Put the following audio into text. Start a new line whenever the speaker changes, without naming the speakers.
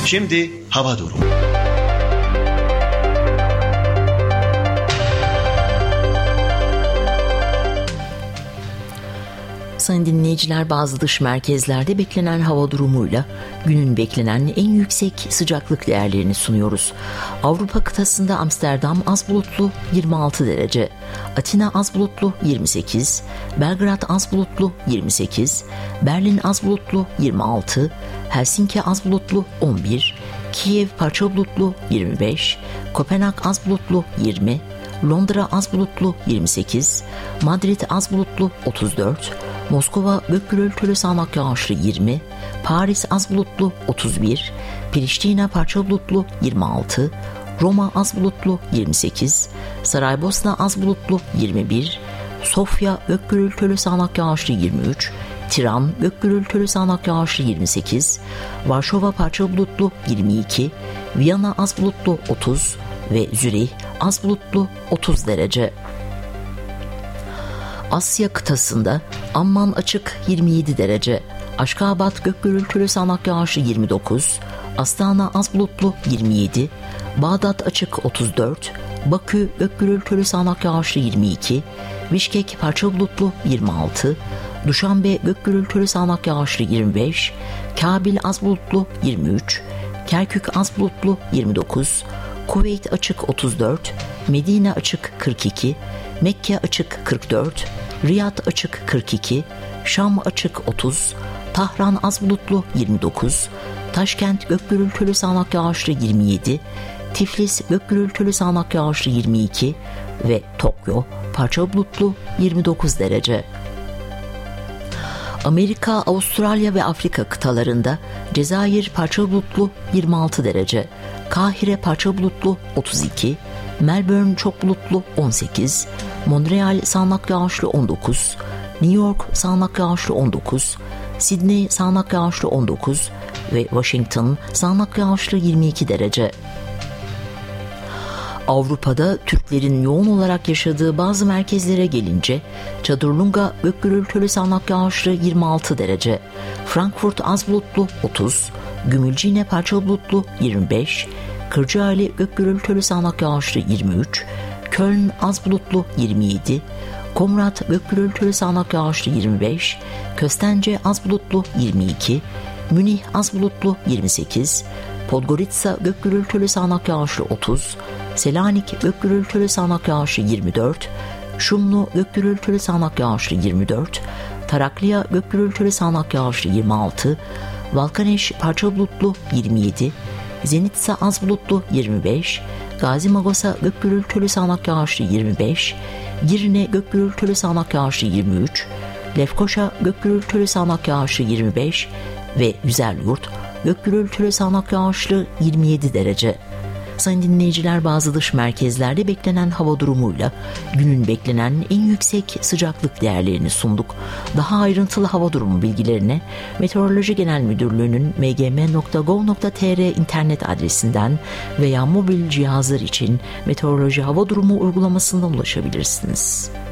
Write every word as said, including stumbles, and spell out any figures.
Şimdi hava durumu.
Sayın dinleyiciler, bazı dış merkezlerde beklenen hava durumuyla günün beklenen en yüksek sıcaklık değerlerini sunuyoruz. Avrupa kıtasında Amsterdam az bulutlu yirmi altı derece, Atina az bulutlu yirmi sekiz, Belgrad az bulutlu yirmi sekiz, Berlin az bulutlu yirmi altı, Helsinki az bulutlu on bir, Kiev parça bulutlu yirmi beş, Kopenhag az bulutlu yirmi, Londra az bulutlu yirmi sekiz, Madrid az bulutlu otuz dört, Moskova gök gürültülü sağanak yağışlı yirmi, Paris az bulutlu otuz bir, Priştine parça bulutlu yirmi altı, Roma az bulutlu yirmi sekiz, Saraybosna az bulutlu yirmi bir, Sofya gök gürültülü sağanak yağışlı yirmi üç, Tiran gök gürültülü sağanak yağışlı yirmi sekiz, Varşova parça bulutlu yirmi iki, Viyana az bulutlu otuz ve Zürih az bulutlu otuz derece. Asya kıtasında Amman açık yirmi yedi derece, Aşkabat gök gürültülü sağanak yağışlı yirmi dokuz, Astana az bulutlu yirmi yedi, Bağdat açık otuz dört, Bakü gök gürültülü sağanak yağışlı yirmi iki, Bişkek parça bulutlu yirmi altı, Duşanbe gök gürültülü sağanak yağışlı yirmi beş, Kabil az bulutlu yirmi üç, Kerkük az bulutlu yirmi dokuz, Kuveyt açık otuz dört, Medine açık kırk iki, Mekke açık kırk dört, Riyad açık kırk iki, Şam açık otuz, Tahran az bulutlu yirmi dokuz, Taşkent gök gürültülü sağanak yağışlı yirmi yedi, Tiflis gök gürültülü sağanak yağışlı yirmi iki ve Tokyo parça bulutlu yirmi dokuz derece. Amerika, Avustralya ve Afrika kıtalarında Cezayir parça bulutlu yirmi altı derece, Kahire parça bulutlu otuz iki, Melbourne çok bulutlu on sekiz, Montreal sağanak yağışlı on dokuz, New York sağanak yağışlı on dokuz, Sydney sağanak yağışlı on dokuz ve Washington sağanak yağışlı yirmi iki derece. Avrupa'da Türklerin yoğun olarak yaşadığı bazı merkezlere gelince Çadırlunga gök gürültülü sağanak yağışlı yirmi altı derece, Frankfurt az bulutlu otuz, Gümülcine parça bulutlu yirmi beş, Kırcaali gök gürültülü sağanak yağışlı yirmi üç, Köln az bulutlu yirmi yedi, Komrat gök gürültülü sağanak yağışlı yirmi beş, Köstence az bulutlu yirmi iki, Münih az bulutlu yirmi sekiz, Podgorica gök gürültülü sağanak yağışlı otuz, Selanik gök gürültülü sağanak yağışlı yirmi dört, Şumlu gök gürültülü sağanak yağışlı yirmi dört, Tarakliya gök gürültülü sağanak yağışlı yirmi altı, Valkaneş parça bulutlu yirmi yedi, Zenitsa az bulutlu yirmi beş, Gazi Magosa gök gürültülü sağanak yağışlı yirmi beş, Girne gök gürültülü sağanak yağışlı yirmi üç, Lefkoşa gök gürültülü sağanak yağışlı yirmi beş ve Güzelyurt gök gürültülü sağanak yağışlı yirmi yedi derece. Sayın dinleyiciler, bazı dış merkezlerde beklenen hava durumuyla günün beklenen en yüksek sıcaklık değerlerini sunduk. Daha ayrıntılı hava durumu bilgilerine Meteoroloji Genel Müdürlüğü'nün m g m nokta gov nokta t r internet adresinden veya mobil cihazlar için Meteoroloji Hava Durumu uygulamasından ulaşabilirsiniz.